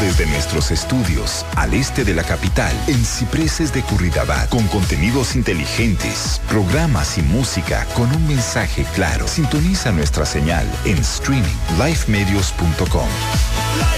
desde nuestros estudios al este de la capital, en Cipreses de Curridabat, con contenidos inteligentes, programas y música con un mensaje claro. Sintoniza nuestra señal en streaming, lifemedios.com.